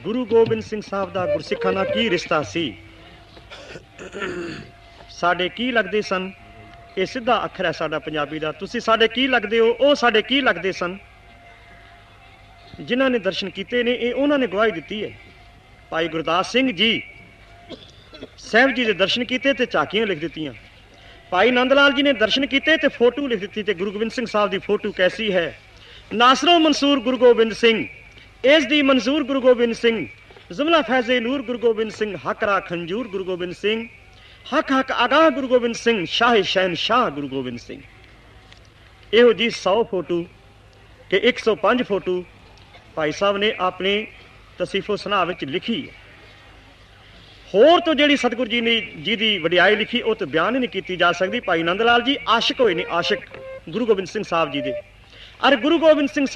ਗੁਰੂ ਗੋਬਿੰਦ ਸਿੰਘ ਸਾਹਿਬ ਦਾ ਗੁਰਸਿੱਖਾਂ ਨਾਲ ਕੀ ਰਿਸ਼ਤਾ ਸੀ, ਸਾਡੇ ਕੀ ਲੱਗਦੇ ਸਨ। ਇਹ ਸਿੱਧਾ ਅੱਖਰ ਹੈ ਸਾਡਾ ਪੰਜਾਬੀ ਦਾ। ਤੁਸੀਂ ਸਾਡੇ ਕੀ ਲੱਗਦੇ ਹੋ, ਉਹ ਸਾਡੇ ਕੀ ਲੱਗਦੇ ਸਨ। ਜਿਨ੍ਹਾਂ ਨੇ ਦਰਸ਼ਨ ਕੀਤੇ ਨੇ ਇਹ ਉਹਨਾਂ ਨੇ ਗਵਾਹੀ ਦਿੱਤੀ ਹੈ। ਭਾਈ ਗੁਰਦਾਸ ਸਿੰਘ ਜੀ ਸਾਹਿਬ ਜੀ ਦੇ ਦਰਸ਼ਨ ਕੀਤੇ ਤੇ ਝਾਕੀਆਂ ਲਿਖ ਦਿੱਤੀਆਂ। ਭਾਈ ਨੰਦ ਲਾਲ ਜੀ ਨੇ ਦਰਸ਼ਨ ਕੀਤੇ ਤੇ ਫੋਟੋ ਲਿਖ ਦਿੱਤੀ। ਤੇ ਗੁਰੂ ਗੋਬਿੰਦ ਸਿੰਘ ਸਾਹਿਬ ਦੀ ਫੋਟੋ ਕੈਸੀ ਹੈ। ਨਾਸਰੋ ਮਨਸੂਰ ਗੁਰੂ ਗੋਬਿੰਦ ਸਿੰਘ, ਇਸ ਦੀ ਮਨਜ਼ੂਰ ਗੁਰੂ ਗੋਬਿੰਦ ਸਿੰਘ, ਜ਼ੁਮਲਾ ਫੈਜ਼ੇ ਨੂਰ ਗੁਰੂ ਗੋਬਿੰਦ ਸਿੰਘ, ਹੱਕ ਰਾ ਖੰਜੂਰ ਗੁਰੂ ਗੋਬਿੰਦ ਸਿੰਘ, ਹੱਕ ਹੱਕ ਆਗਾਹ ਗੁਰੂ ਗੋਬਿੰਦ ਸਿੰਘ, ਸ਼ਾਹ ਸ਼ਹਿਨਸ਼ਾਹ ਗੁਰੂ ਗੋਬਿੰਦ ਸਿੰਘ। ਇਹੋ ਜੀ 100 ਫੋਟੋ ਕਿ 105 ਫੋਟੋ ਭਾਈ ਸਾਹਿਬ ਨੇ ਆਪਣੇ ਤਸੀਫੋ ਸੁਨਾਹ ਵਿੱਚ ਲਿਖੀ ਹੈ। ਹੋਰ ਤੋਂ ਜਿਹੜੀ ਸਤਿਗੁਰੂ ਜੀ ਨੇ ਜੀ ਦੀ ਵਡਿਆਈ ਲਿਖੀ ਉਹ ਤਾਂ ਬਿਆਨ ਹੀ ਨਹੀਂ ਕੀਤੀ ਜਾ ਸਕਦੀ। ਭਾਈ ਨੰਦ ਲਾਲ ਜੀ ਆਸ਼ਿਕ ਹੋਏ ਨੇ, ਆਸ਼ਿਕ ਗੁਰੂ ਗੋਬਿੰਦ ਸਿੰਘ ਸਾਹਿਬ ਜੀ ਦੇ। ਅਰ ਗੁਰੂ ਗੋਬਿੰਦ ਸਿੰਘ